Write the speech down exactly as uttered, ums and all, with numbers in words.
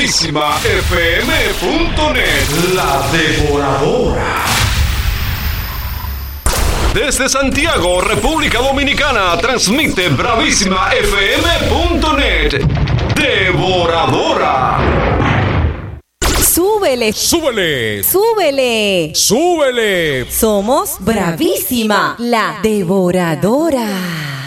bravísima f m punto net. La Devoradora. Desde Santiago, República Dominicana, transmite bravísima f m punto net. Devoradora. Súbele, súbele, súbele, súbele. Somos Bravísima, la Devoradora.